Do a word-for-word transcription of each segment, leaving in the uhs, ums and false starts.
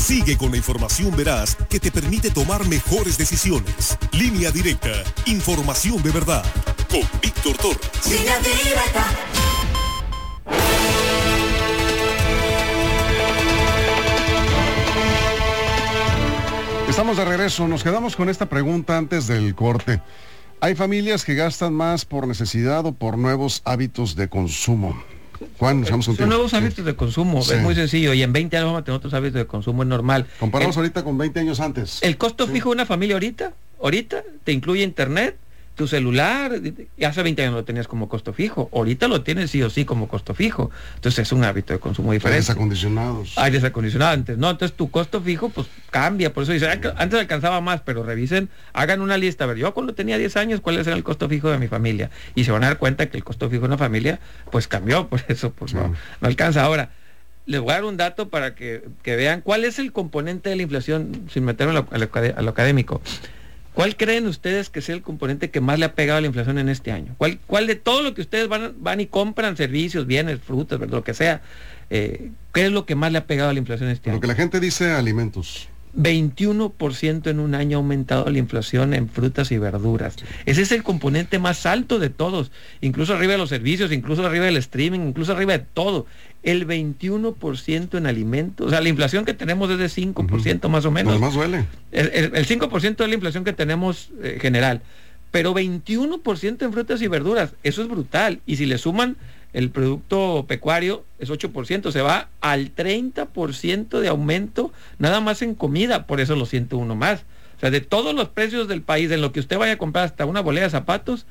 Sigue con la información veraz que te permite tomar mejores decisiones. Línea Directa, información de verdad. Con Víctor Torres. Línea Directa. Estamos de regreso. Nos quedamos con esta pregunta antes del corte. ¿Hay familias que gastan más por necesidad o por nuevos hábitos de consumo? Juan, nos vamos un Son tiempo. nuevos hábitos de consumo, sí. Es muy sencillo, y en veinte años vamos a tener otros hábitos de consumo, es normal. Comparamos el, ahorita con veinte años antes. El costo sí. fijo de una familia ahorita, ahorita te incluye internet, tu celular, y hace veinte años lo tenías como costo fijo, ahorita lo tienes sí o sí como costo fijo, entonces es un hábito de consumo diferente. Hay desacondicionados. Hay desacondicionados antes, ¿no? Entonces tu costo fijo pues cambia, por eso dice, antes alcanzaba más, pero revisen, hagan una lista, a ver, yo cuando tenía diez años, ¿cuál era el costo fijo de mi familia? Y se van a dar cuenta que el costo fijo de una familia pues cambió, por eso pues sí. no, no alcanza. Ahora, les voy a dar un dato para que, que vean cuál es el componente de la inflación, sin meterme a lo, a lo, a lo académico. ¿Cuál creen ustedes que sea el componente que más le ha pegado a la inflación en este año? ¿Cuál, cuál de todo lo que ustedes van, van y compran, servicios, bienes, frutas, lo que sea, eh, qué es lo que más le ha pegado a la inflación este lo año? Lo que la gente dice, alimentos. veintiuno por ciento en un año ha aumentado la inflación en frutas y verduras. Ese es el componente más alto de todos, incluso arriba de los servicios, incluso arriba del streaming, incluso arriba de todo. El veintiuno por ciento en alimentos, o sea, la inflación que tenemos es de cinco por ciento uh-huh. más o menos. Además duele. El, el, el cinco por ciento es la inflación que tenemos eh, general, pero veintiuno por ciento en frutas y verduras, eso es brutal. Y si le suman el producto pecuario, es ocho por ciento, se va al treinta por ciento de aumento nada más en comida, por eso lo siento uno más. O sea, de todos los precios del país, en lo que usted vaya a comprar hasta una bolera de zapatos,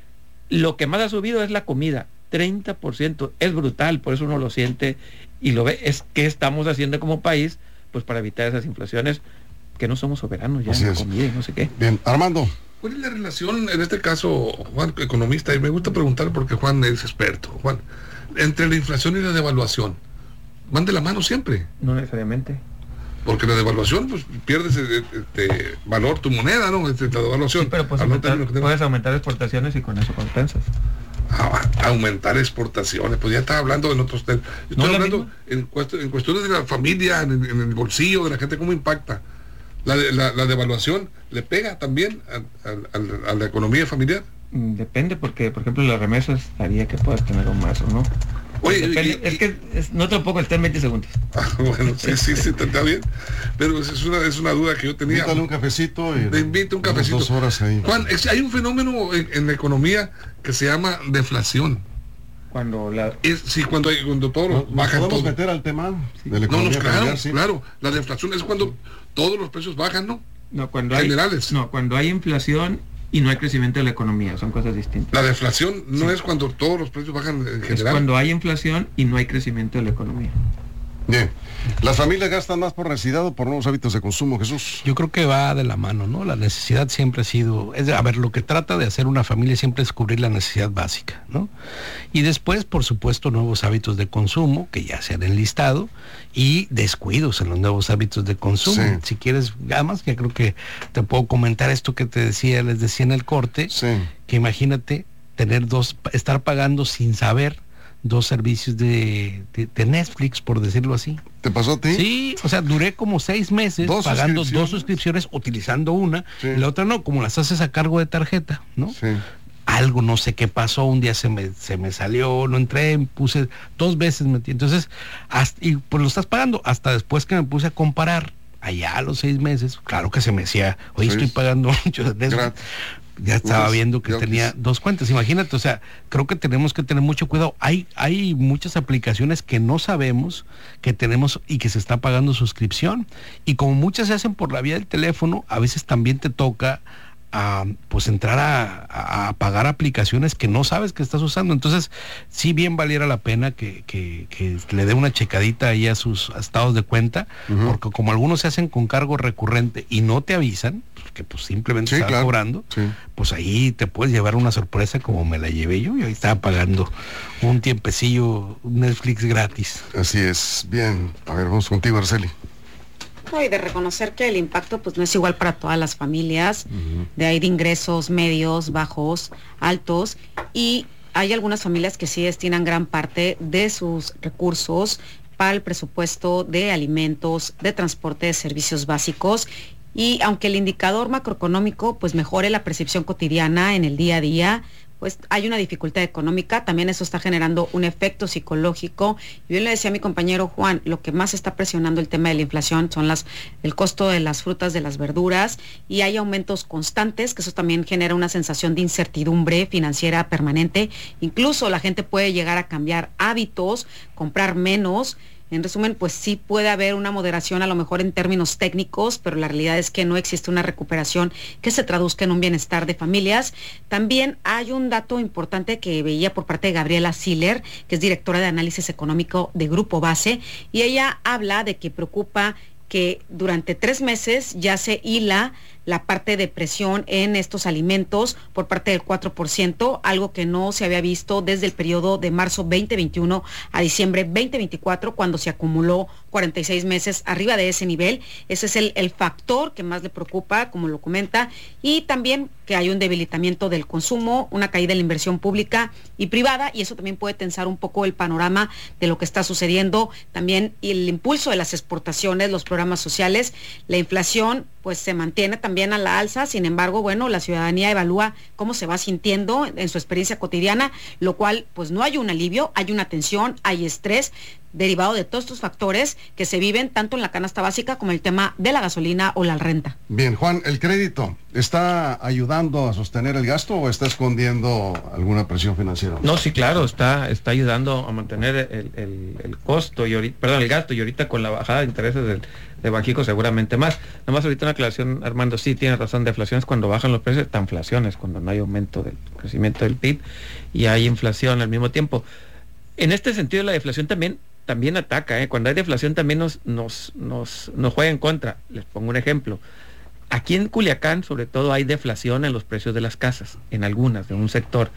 lo que más ha subido es la comida, treinta por ciento, es brutal, por eso uno lo siente y lo ve. Es que estamos haciendo como país, pues para evitar esas inflaciones, que no somos soberanos ya en la comida y no sé qué. Bien, Armando. ¿Cuál es la relación, en este caso, Juan, economista, y me gusta preguntar porque Juan es experto, Juan, entre la inflación y la devaluación? ¿Van de la mano siempre? No necesariamente. Porque la devaluación, pues pierdes de, de, de valor tu moneda, ¿no? Este, la devaluación. Sí, pero puedes aumentar, puedes aumentar exportaciones y con eso compensas. Ah, aumentar exportaciones, pues ya estaba hablando en otros temas. Estoy ¿No hablando en, cuest en cuestiones de la familia, en, en el bolsillo de la gente, cómo impacta. La, la, la devaluación le pega también a, a, a, a la economía familiar. Depende, porque por ejemplo las remesas haría que puedas tener un más o no. Oye, y, y, es que es, no te lo puedo estar en veinte segundos. Ah, bueno, sí, sí, sí, está bien. Pero es una, es una duda que yo tenía. Invítale un cafecito y te invito un cafecito. Dos horas ahí. Juan, es, hay un fenómeno en, en la economía que se llama deflación. Cuando la es sí cuando hay cuando todo ¿No, baja podemos todo. meter al tema sí. de la economía. No, no, claro, familiar, sí. claro. La deflación es cuando todos los precios bajan, ¿no? No, cuando generales. Hay, no, cuando hay inflación y no hay crecimiento de la economía, son cosas distintas. La deflación no sí. es cuando todos los precios bajan en general. Es cuando hay inflación y no hay crecimiento de la economía. Bien. ¿Las familias gastan más por necesidad o por nuevos hábitos de consumo, Jesús? Yo creo que va de la mano, ¿no? La necesidad siempre ha sido, es, a ver, lo que trata de hacer una familia siempre es cubrir la necesidad básica, ¿no? Y después, por supuesto, nuevos hábitos de consumo, que ya se han enlistado, y descuidos en los nuevos hábitos de consumo. Sí. Si quieres, además, ya creo que te puedo comentar esto que te decía, les decía en el corte, sí. que imagínate tener dos, estar pagando sin saber dos servicios de, de, de Netflix, por decirlo así. ¿Te pasó a ti? Sí, o sea, duré como seis meses ¿Dos pagando suscripciones? dos suscripciones, utilizando una, sí. y la otra no, como las haces a cargo de tarjeta, ¿no? Sí. Algo, no sé qué pasó, un día se me, se me salió, no entré, puse, dos veces metí, entonces, hasta, y pues lo estás pagando, hasta después que me puse a comparar, allá a los seis meses, claro que se me decía, oye, sí. estoy pagando mucho de Netflix. Ya estaba viendo que tenía dos cuentas, imagínate, o sea, creo que tenemos que tener mucho cuidado. Hay, hay muchas aplicaciones que no sabemos que tenemos y que se está pagando suscripción, y como muchas se hacen por la vía del teléfono, a veces también te toca a, pues entrar a, a, a pagar aplicaciones que no sabes que estás usando. Entonces, sí bien valiera la pena que, que, que le dé una checadita ahí a sus estados de cuenta, uh-huh. porque como algunos se hacen con cargo recurrente y no te avisan, que pues simplemente sí, estás claro. cobrando, sí. pues ahí te puedes llevar una sorpresa como me la llevé yo, y ahí estaba pagando un tiempecillo Netflix gratis. Así es. Bien, a ver, vamos contigo, Arceli. Y de reconocer que el impacto pues no es igual para todas las familias, uh-huh. de hay de ingresos medios, bajos, altos, y hay algunas familias que sí destinan gran parte de sus recursos para el presupuesto de alimentos, de transporte de servicios básicos. Y aunque el indicador macroeconómico pues mejore la percepción cotidiana en el día a día, pues hay una dificultad económica, también eso está generando un efecto psicológico. Y bien le decía a mi compañero Juan, lo que más está presionando el tema de la inflación son las, el costo de las frutas, de las verduras, y hay aumentos constantes, que eso también genera una sensación de incertidumbre financiera permanente. Incluso la gente puede llegar a cambiar hábitos, comprar menos. En resumen, pues sí puede haber una moderación a lo mejor en términos técnicos, pero la realidad es que no existe una recuperación que se traduzca en un bienestar de familias. También hay un dato importante que veía por parte de Gabriela Siller, que es directora de análisis económico de Grupo Base, y ella habla de que preocupa que durante tres meses ya se hila la parte de presión en estos alimentos por parte del cuatro por ciento, algo que no se había visto desde el periodo de marzo veinte veintiuno a diciembre veinte veinticuatro, cuando se acumuló cuarenta y seis meses arriba de ese nivel. Ese es el, el factor que más le preocupa, como lo comenta, y también que hay un debilitamiento del consumo, una caída en la inversión pública y privada, y eso también puede tensar un poco el panorama de lo que está sucediendo. También el impulso de las exportaciones, los programas sociales, la inflación pues se mantiene también a la alza. Sin embargo, bueno, la ciudadanía evalúa cómo se va sintiendo en su experiencia cotidiana, lo cual pues no hay un alivio, hay una tensión, hay estrés derivado de todos estos factores que se viven tanto en la canasta básica como el tema de la gasolina o la renta. Bien, Juan, ¿el crédito está ayudando a sostener el gasto o está escondiendo alguna presión financiera? No, sí, claro, está, está ayudando a mantener el, el, el costo, y ahorita, perdón, el gasto, y ahorita con la bajada de intereses del, de Banxico seguramente más. Nada más ahorita una aclaración, Armando, sí tiene razón, deflación es cuando bajan los precios, inflación es cuando no hay aumento del crecimiento del P I B y hay inflación al mismo tiempo. En este sentido, la deflación también también ataca, ¿eh? Cuando hay deflación también nos, nos, nos, nos juega en contra. Les pongo un ejemplo. Aquí en Culiacán, sobre todo, hay deflación en los precios de las casas, en algunas, de un sector.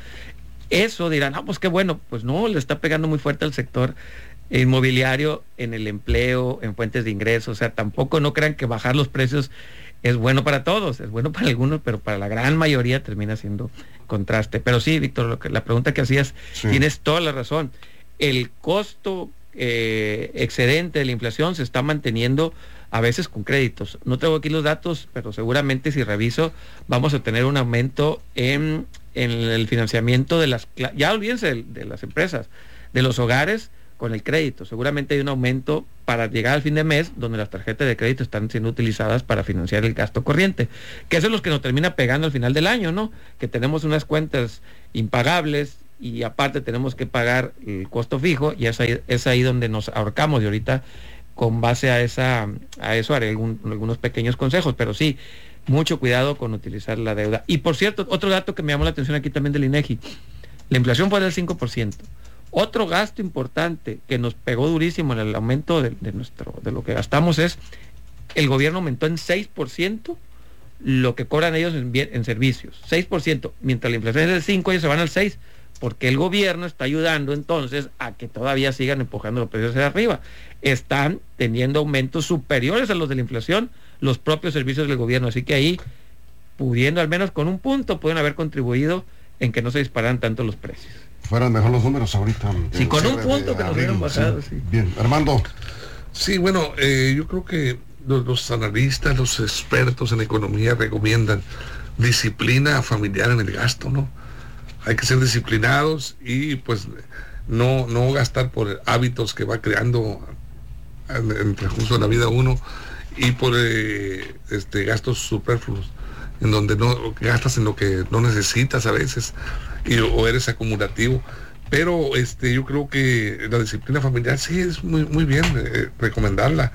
Eso dirán, ah, pues qué bueno. Pues no, le está pegando muy fuerte al sector inmobiliario, en el empleo, en fuentes de ingresos. O sea, tampoco no crean que bajar los precios es bueno para todos, es bueno para algunos, pero para la gran mayoría termina siendo contraste. Pero sí, Víctor, lo que, la pregunta que hacías, sí, tienes toda la razón. El costo eh, excedente de la inflación se está manteniendo a veces con créditos. No tengo aquí los datos, pero seguramente si reviso vamos a tener un aumento en, en el financiamiento de las, ya olvídense de, de las empresas, de los hogares con el crédito. Seguramente hay un aumento para llegar al fin de mes, donde las tarjetas de crédito están siendo utilizadas para financiar el gasto corriente, que eso es lo que nos termina pegando al final del año, ¿no? Que tenemos unas cuentas impagables y aparte tenemos que pagar el costo fijo, y es ahí, es ahí donde nos ahorcamos. Y ahorita, con base a esa a eso haré algún, algunos pequeños consejos, pero sí, mucho cuidado con utilizar la deuda. Y por cierto, otro dato que me llamó la atención aquí también del INEGI, la inflación fue del cinco por ciento. Otro gasto importante que nos pegó durísimo en el aumento de, de nuestro de lo que gastamos es el gobierno aumentó en seis por ciento lo que cobran ellos en, en servicios, seis por ciento, mientras la inflación es del cinco por ciento, ellos se van al seis por ciento, porque el gobierno está ayudando entonces a que todavía sigan empujando los precios hacia arriba. Están teniendo aumentos superiores a los de la inflación los propios servicios del gobierno, así que ahí, pudiendo al menos con un punto, pueden haber contribuido en que no se disparan tanto los precios. Fueran mejor los números ahorita. Sí, con un punto que nos hubieran pasado, sí. Sí. Bien, Armando. Sí, bueno, eh, yo creo que los, los analistas, los expertos en economía recomiendan disciplina familiar en el gasto, ¿no? Hay que ser disciplinados y pues no, no gastar por hábitos que va creando en, en el transcurso de la vida uno, y por eh, este gastos superfluos, en donde no gastas en lo que no necesitas a veces, y, o eres acumulativo. Pero este yo creo que la disciplina familiar sí es muy, muy bien eh, recomendarla.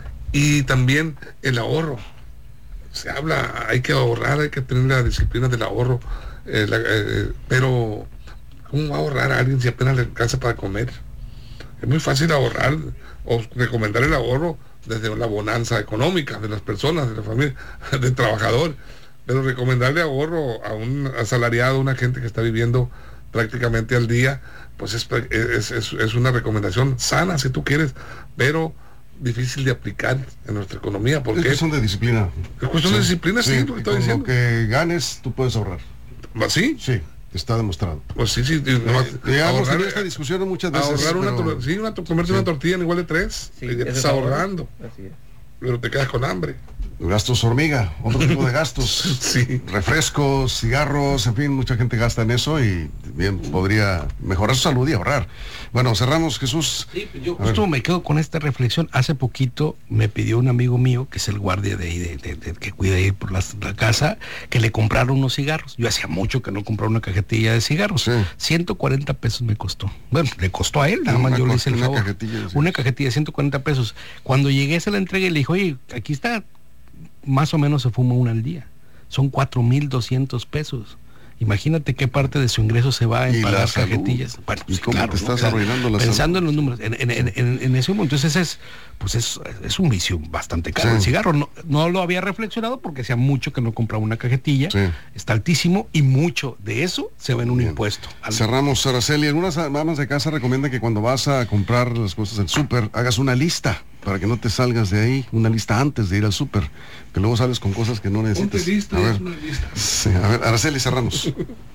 Y también el ahorro. Se habla, hay que ahorrar, hay que tener la disciplina del ahorro. Eh, la, eh, pero ¿cómo va a ahorrar a alguien si apenas le alcanza para comer? Es muy fácil ahorrar o recomendar el ahorro desde la bonanza económica de las personas, de la familia, del trabajador, pero recomendarle ahorro a un asalariado, a una gente que está viviendo prácticamente al día, pues es, es, es, es una recomendación sana, si tú quieres, pero difícil de aplicar en nuestra economía. Porque es cuestión de disciplina. Es cuestión sí, de disciplina, sí, sí, lo que estoy diciendo. Lo que ganes, tú puedes ahorrar. ¿Sí? Sí. Está demostrado. Pues sí, sí. Eh, nomás, ya hemos ahorrar, tenido esta discusión muchas veces. Ahorrar una, pero... sí, una, comerse sí. una tortilla en igual de tres. Sí, y ya te estás ahorrando. Así es. Pero te quedas con hambre. Gastos hormiga, otro tipo de gastos. Sí. Refrescos, cigarros, en fin, mucha gente gasta en eso y bien podría mejorar su salud y ahorrar. Bueno, cerramos, Jesús. Sí, yo justo me quedo con esta reflexión. Hace poquito me pidió un amigo mío, que es el guardia de ahí, de, de, de, que cuida ahí por la, la casa, que le comprara unos cigarros. Yo hacía mucho que no compraba una cajetilla de cigarros. Sí. ciento cuarenta pesos me costó. Bueno, le costó a él, nada más yo le hice el favor. Una cajetilla, sí. Una cajetilla de ciento cuarenta pesos. Cuando llegué se la entregué y le dije, oye, aquí está. Más o menos se fuma una al día. Son cuatro mil doscientos pesos. Imagínate qué parte de su ingreso se va en pagar cajetillas. Bueno, ¿y sí, cómo claro, te estás ¿no? Claro, arruinando la pensando salud? en los números, en, en, en, en, en ese momento. Entonces es, pues es, es un vicio bastante caro. Sí. El cigarro no, no lo había reflexionado porque hacía mucho que no compraba una cajetilla. Sí. Está altísimo y mucho de eso se ve en un Bien. impuesto. Cerramos, Araceli. Algunas mamás de casa recomiendan que cuando vas a comprar las cosas del súper hagas una lista para que no te salgas de ahí, una lista antes de ir al súper, que luego sales con cosas que no necesitas. Lista, a ver, una lista. Sí, a ver, Araceli, cerramos.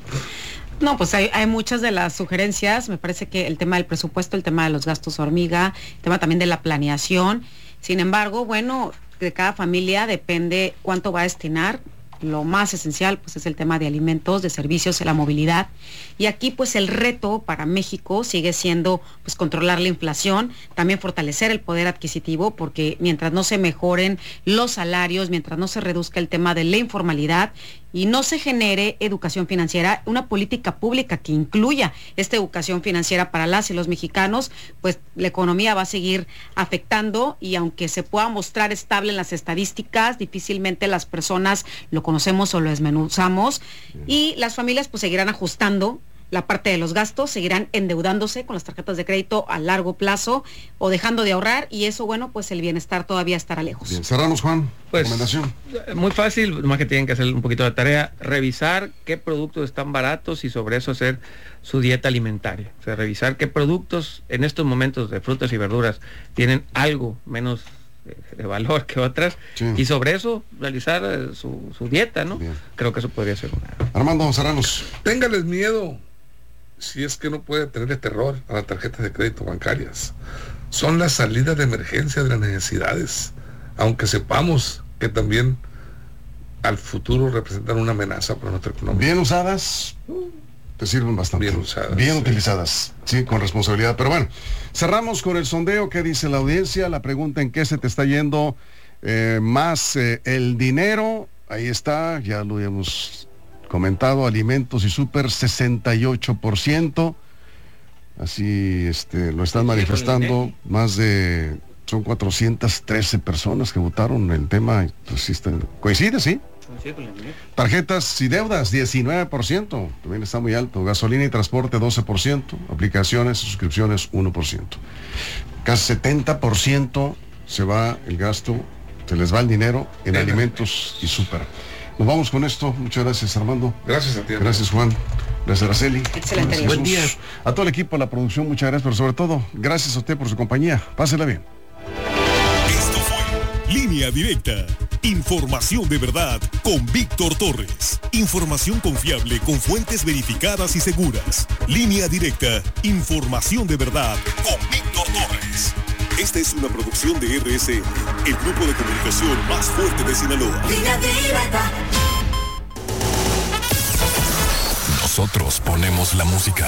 No, pues hay, hay muchas de las sugerencias. Me parece que el tema del presupuesto, el tema de los gastos hormiga, el tema también de la planeación. Sin embargo, bueno, de cada familia depende cuánto va a destinar. Lo más esencial pues es el tema de alimentos, de servicios, de la movilidad. Y aquí pues el reto para México sigue siendo pues controlar la inflación, también fortalecer el poder adquisitivo, porque mientras no se mejoren los salarios, mientras no se reduzca el tema de la informalidad y no se genere educación financiera, una política pública que incluya esta educación financiera para las y los mexicanos, pues la economía va a seguir afectando, y aunque se pueda mostrar estable en las estadísticas, difícilmente las personas lo conocemos o lo desmenuzamos, y las familias pues seguirán ajustando la parte de los gastos, seguirán endeudándose con las tarjetas de crédito a largo plazo o dejando de ahorrar, y eso, bueno, pues el bienestar todavía estará lejos. Bien, cerramos, Juan. Pues, recomendación. Muy fácil, más que tienen que hacer un poquito de tarea, revisar qué productos están baratos y sobre eso hacer su dieta alimentaria. O sea, revisar qué productos en estos momentos de frutas y verduras tienen algo menos de, de valor que otras, sí. Y sobre eso realizar eh, su, su dieta, ¿no? Bien. Creo que eso podría ser una... Armando, cerramos. Téngales miedo, si es que no puede tenerle terror a las tarjetas de crédito bancarias. Son las salidas de emergencia de las necesidades, aunque sepamos que también al futuro representan una amenaza para nuestra economía. Bien usadas, te sirven bastante. Bien usadas. Bien sí. utilizadas, sí, con responsabilidad. Pero bueno, cerramos con el sondeo. ¿Qué dice la audiencia? La pregunta: ¿en qué se te está yendo eh, más eh, el dinero? Ahí está, ya lo habíamos comentado, alimentos y súper, sesenta y ocho por ciento. Así este, lo están manifestando, más de, son cuatrocientas trece personas que votaron el tema. Pues, sí está, coincide, ¿sí? Tarjetas y deudas, diecinueve por ciento, también está muy alto. Gasolina y transporte, doce por ciento. Aplicaciones y suscripciones, uno por ciento. Casi setenta por ciento se va el gasto, se les va el dinero en alimentos y súper. Nos vamos con esto. Muchas gracias, Armando. Gracias a ti. Gracias, Juan. Gracias, Araceli. Excelente. Gracias, buen día. A todo el equipo, a la producción, muchas gracias, pero sobre todo, gracias a usted por su compañía. Pásela bien. Esto fue Línea Directa. Información de verdad con Víctor Torres. Información confiable con fuentes verificadas y seguras. Línea Directa. Información de verdad con Víctor Torres. Esta es una producción de R S N, el grupo de comunicación más fuerte de Sinaloa. Línea Directa. Nosotros ponemos la música.